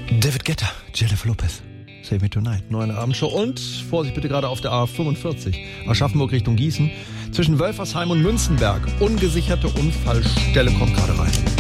David Guetta, Jennifer Lopez. Save Me Tonight, neue Abendshow. Und Vorsicht bitte gerade auf der A45, Aschaffenburg Richtung Gießen. Zwischen Wölfersheim und Münzenberg. Ungesicherte Unfallstelle kommt gerade rein.